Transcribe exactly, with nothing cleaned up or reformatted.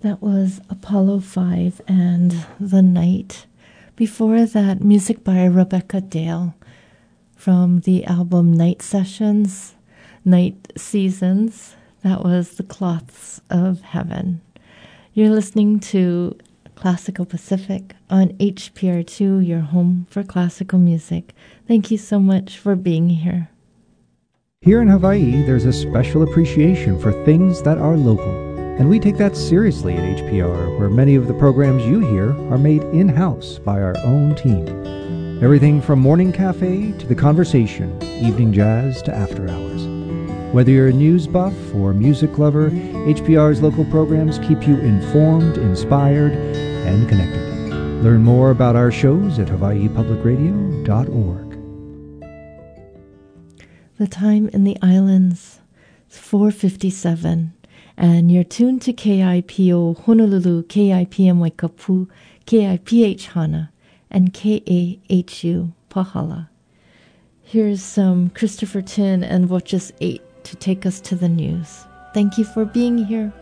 That was Apollo five and The Night. Before that, music by Rebecca Dale from the album Night Sessions, Night Seasons. That was The Cloths of Heaven. You're listening to Classical Pacific on H P R two, your home for classical music. Thank you so much for being here. Here in Hawaii, there's a special appreciation for things that are local. And we take that seriously at H P R, where many of the programs you hear are made in-house by our own team. Everything from morning cafe to the conversation, evening jazz to after hours. Whether you're a news buff or music lover, H P R's local programs keep you informed, inspired, and connected. Learn more about our shows at hawaii public radio dot org. The time in the islands is four fifty-seven. And you're tuned to K I P O Honolulu, K I P M Waikapu, K I P H Hana, and K A H U Pahala. Here's some Christopher Tin and Voces eight to take us to the news. Thank you for being here.